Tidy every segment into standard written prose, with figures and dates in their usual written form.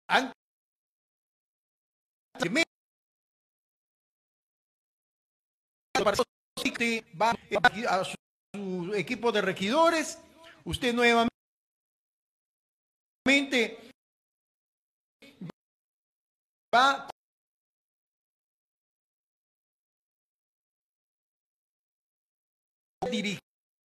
antes va a su equipo de regidores, usted nuevamente va a dirigir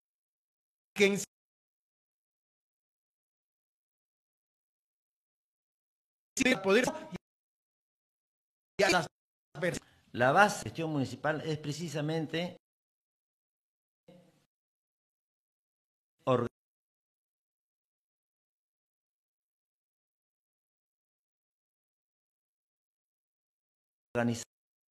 poder la base de la gestión municipal es precisamente organizar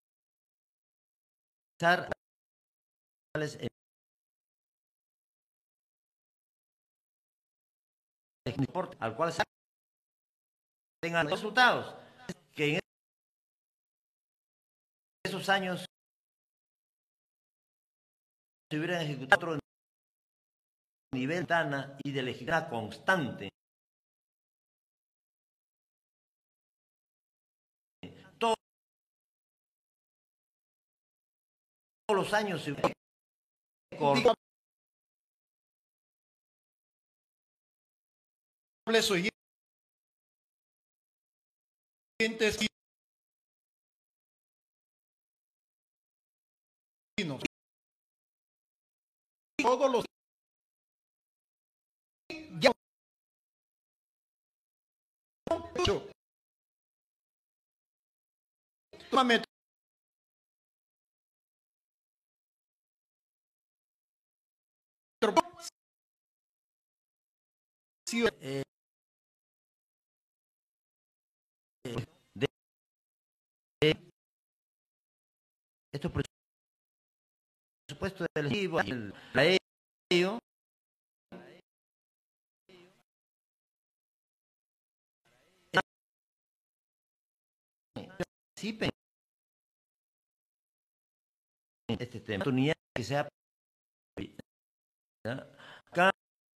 al cual se tengan resultados que en esos años se hubieran ejecutado otro nivel y de legislatura constante. Todos los años se todos los ya tómame de estos presupuestos del para ello participen en este tema, oportunidad que sea cada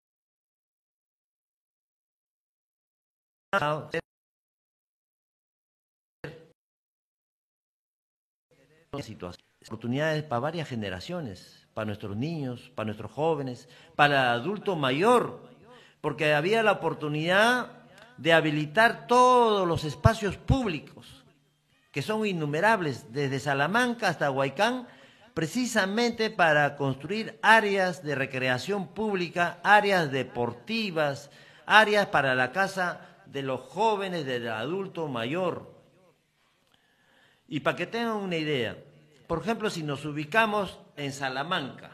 situación, oportunidades para varias generaciones, para nuestros niños, para nuestros jóvenes, para el adulto mayor, porque había la oportunidad de habilitar todos los espacios públicos, que son innumerables, desde Salamanca hasta Huaycán, precisamente para construir áreas de recreación pública, áreas deportivas, áreas para la casa de los jóvenes, del adulto mayor. Y para que tengan una idea, por ejemplo, si nos ubicamos en Salamanca,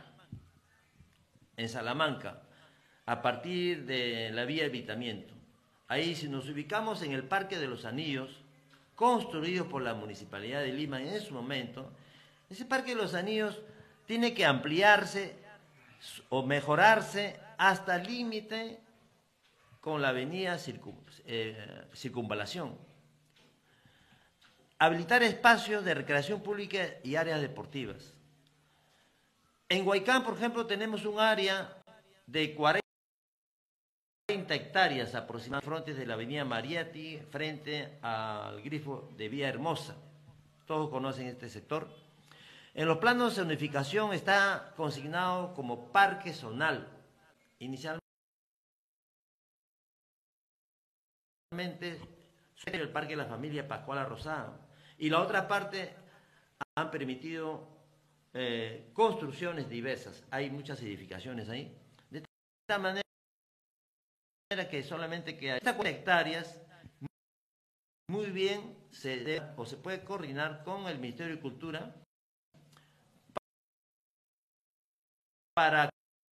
a partir de la vía Evitamiento, ahí si nos ubicamos en el Parque de los Anillos, construido por la Municipalidad de Lima en ese momento, ese Parque de los Anillos tiene que ampliarse o mejorarse hasta el límite con la avenida Circunvalación. Habilitar espacios de recreación pública y áreas deportivas. En Huaycán, por ejemplo, tenemos un área de 40 hectáreas aproximadamente de la avenida Mariatti frente al grifo de Vía Hermosa. Todos conocen este sector. En los planos de zonificación está consignado como parque zonal. Inicialmente el Parque de la Familia Pascual Rosada. Y la otra parte han permitido construcciones diversas. Hay muchas edificaciones ahí. De esta manera que solamente queda estas 40 hectáreas, muy bien se puede coordinar con el Ministerio de Cultura para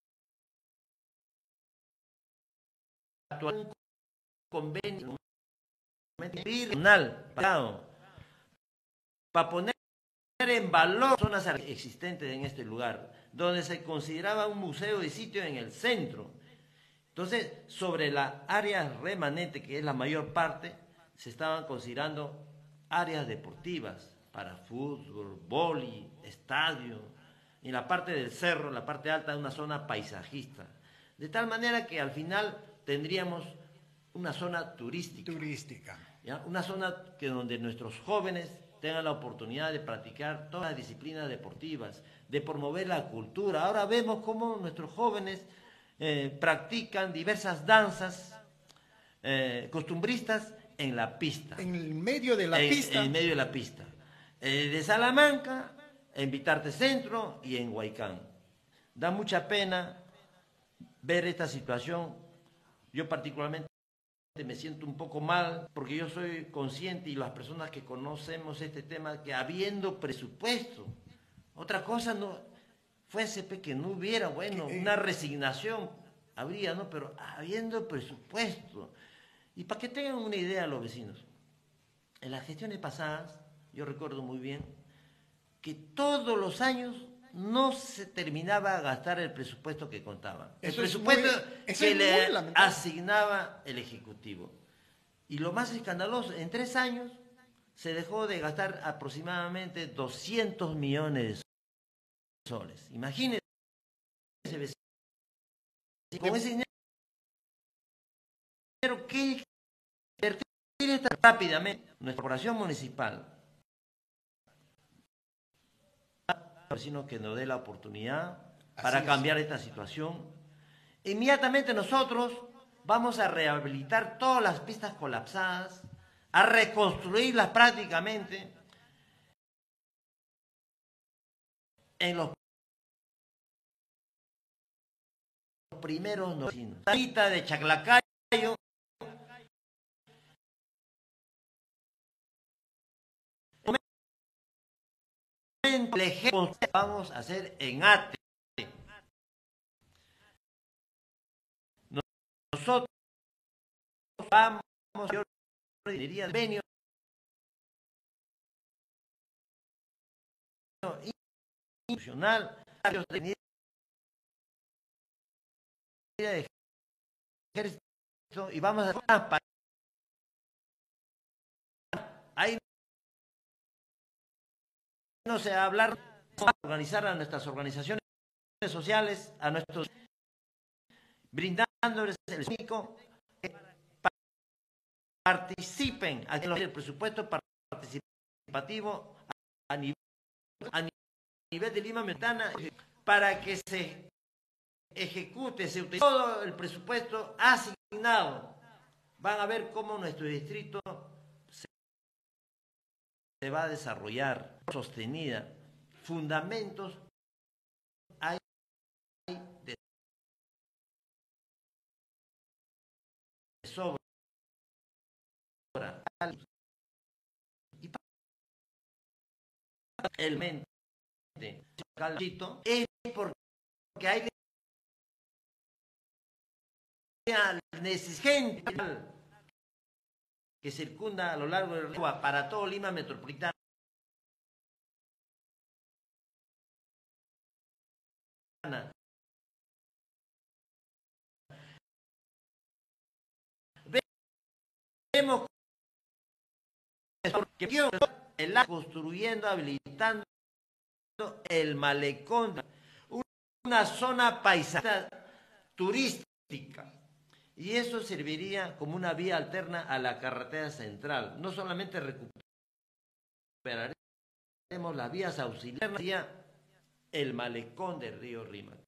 actuar un convenio regional para poner en valor zonas existentes en este lugar, donde se consideraba un museo de sitio en el centro. Entonces, sobre la área remanente, que es la mayor parte, se estaban considerando áreas deportivas para fútbol, vóley, estadio, y la parte del cerro, la parte alta, una zona paisajista. De tal manera que al final tendríamos una zona turística. Turística. Una zona que donde nuestros jóvenes tengan la oportunidad de practicar todas las disciplinas deportivas, de promover la cultura. Ahora vemos cómo nuestros jóvenes practican diversas danzas costumbristas en la pista. En el medio de la pista. En medio de la pista. De Salamanca, en Vitarte Centro y en Huaycán. Da mucha pena ver esta situación. Yo particularmente me siento un poco mal porque yo soy consciente y las personas que conocemos este tema que habiendo presupuesto, otra cosa no fuese que no hubiera, bueno, una resignación habría, ¿no? Pero habiendo presupuesto. Y para que tengan una idea los vecinos, en las gestiones pasadas, yo recuerdo muy bien que todos los años no se terminaba de gastar el presupuesto que contaba. El presupuesto que le asignaba el Ejecutivo. Y lo más escandaloso, en 3 años se dejó de gastar aproximadamente 200 millones de soles. Imagínense, con ese dinero, ¿qué invertir rápidamente? Nuestra corporación municipal, sino que nos dé la oportunidad para cambiar esta situación. Inmediatamente nosotros vamos a rehabilitar todas las pistas colapsadas, a reconstruirlas prácticamente en los primeros vecinos. La cita de Chaclacayo vamos a hacer en ATE. Nosotros vamos a diría venio institucional de ejército y vamos a ahí no se va a hablar, a organizar a nuestras organizaciones sociales, a nuestros brindándoles el único que participen en el presupuesto participativo a nivel de Lima Metropolitana para que se ejecute, se utilice todo el presupuesto asignado. Van a ver cómo nuestro distrito se va a desarrollar sostenida. Fundamentos hay de sobra. Y el mente es porque hay necesidad que circunda a lo largo del río para todo Lima Metropolitana. Vemos que el construyendo, habilitando el malecón, una zona paisajística turística, y eso serviría como una vía alterna a la carretera central. No solamente recuperaremos las vías auxiliares, el malecón del río Rímac.